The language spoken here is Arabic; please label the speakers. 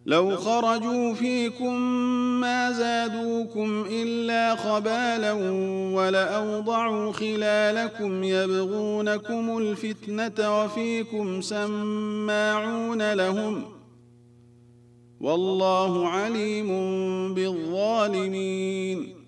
Speaker 1: لو خرجوا فيكم ما زادوكم إلا خبالا ولأوضعوا خلالكم يبغونكم الفتنة وفيكم سماعون لهم والله عليم بالظالمين